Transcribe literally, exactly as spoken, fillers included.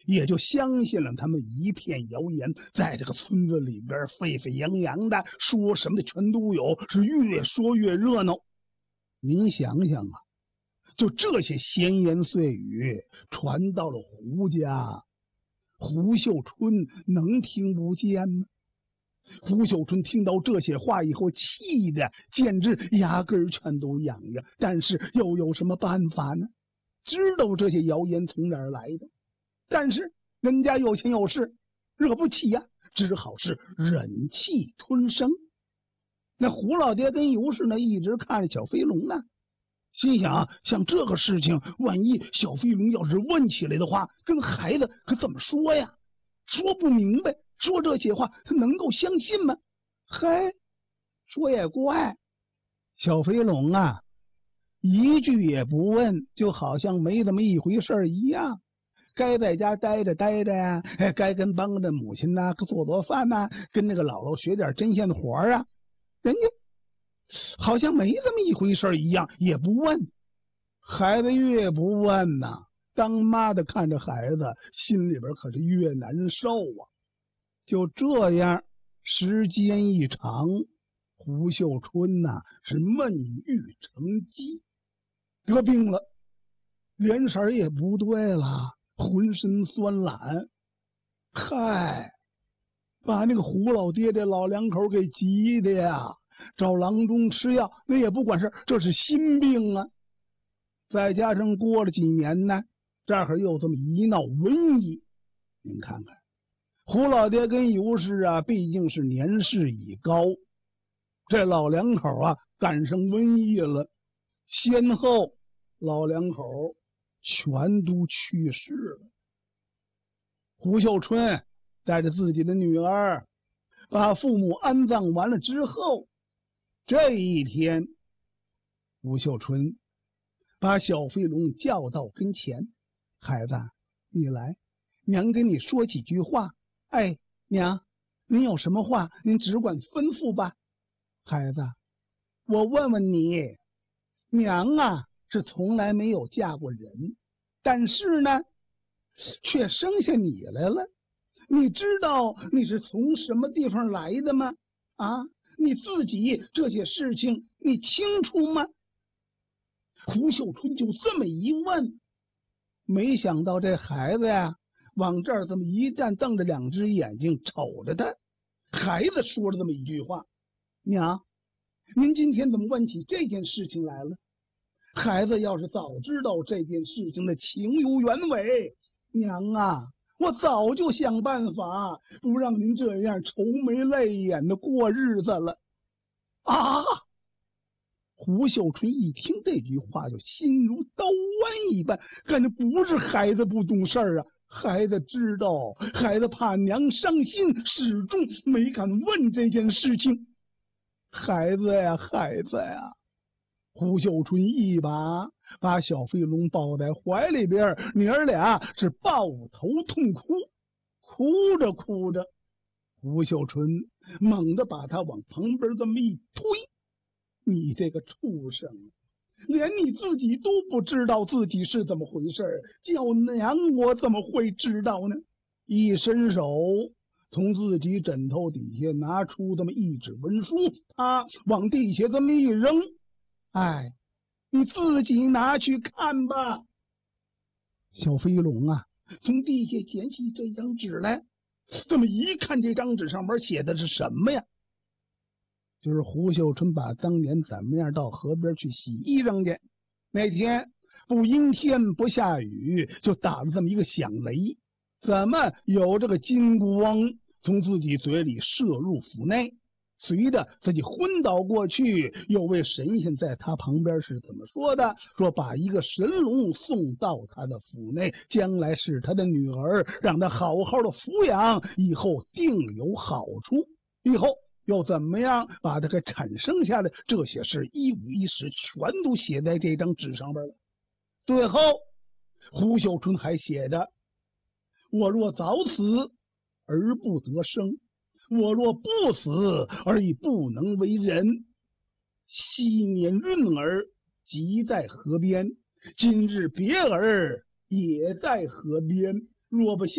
也就相信了他们一片谣言，在这个村子里边沸沸扬扬的，说什么的全都有，是越说越热闹。您想想啊，就这些闲言碎语传到了胡家，胡秀春能听不见吗？胡秀春听到这些话以后，气的简直牙根全都痒痒，但是又有什么办法呢？知道这些谣言从哪儿来的，但是人家有钱有势，惹不起呀、啊，只好是忍气吞声。那胡老爹跟尤氏呢，一直看着小飞龙呢，心想，像这个事情，万一小飞龙要是问起来的话，跟孩子可怎么说呀？说不明白，说这些话他能够相信吗？嗨，说也怪，小飞龙啊，一句也不问，就好像没这么一回事一样。该在家待着待着呀，该跟帮着母亲呐、啊、做做饭呐、啊，跟那个姥姥学点针线的活啊，人家好像没这么一回事一样，也不问。孩子越不问呐、啊，当妈的看着孩子，心里边可是越难受啊。就这样，时间一长，胡秀春呐、啊、是闷郁成疾，得病了，脸色也不对了，浑身酸懒。嗨，把那个胡老爹这老两口给急的呀，找郎中吃药，那也不管事，这是心病啊。再加上过了几年呢，这会儿又这么一闹瘟疫，您看看，胡老爹跟尤氏啊，毕竟是年事已高，这老两口啊赶上瘟疫了，先后老两口全都去世了。胡秀春带着自己的女儿，把父母安葬完了之后，这一天，胡秀春把小飞龙叫到跟前，孩子，你来，娘跟你说几句话。哎，娘，您有什么话，您只管吩咐吧。孩子，我问问你，娘啊是从来没有嫁过人，但是呢，却生下你来了。你知道你是从什么地方来的吗？啊，你自己这些事情你清楚吗？胡秀春就这么一问，没想到这孩子呀，往这儿这么一站，瞪着两只眼睛瞅着他。孩子说了这么一句话：娘，您今天怎么问起这件事情来了？孩子要是早知道这件事情的情由原委，娘啊，我早就想办法不让您这样愁眉泪眼的过日子了。啊！胡秀春一听这句话，就心如刀剜一般，感觉不是孩子不懂事儿啊，孩子知道，孩子怕娘伤心，始终没敢问这件事情。孩子呀，孩子呀！胡秀春一把把小飞龙抱在怀里边，娘儿俩是抱头痛哭，哭着哭着，胡秀春猛地把他往旁边这么一推。你这个畜生，连你自己都不知道自己是怎么回事，叫娘我怎么会知道呢？一伸手从自己枕头底下拿出这么一纸文书，他往地下这么一扔，哎，你自己拿去看吧。小飞龙啊，从地下捡起这张纸来，这么一看，这张纸上面写的是什么呀？就是胡秀春把当年怎么样到河边去洗衣裳去，那天不阴天不下雨，就打了这么一个响雷，怎么有这个金光从自己嘴里射入腹内，随着自己昏倒过去，有位神仙在他旁边是怎么说的？说把一个神龙送到他的腹内，将来是他的女儿，让他好好的抚养，以后定有好处。以后又怎么样把它给产生下来，这些事一五一十全都写在这张纸上边了。最后胡秀春还写着：我若早死而不得生，我若不死而已不能为人。昔年闰儿即在河边，今日别儿也在河边，若不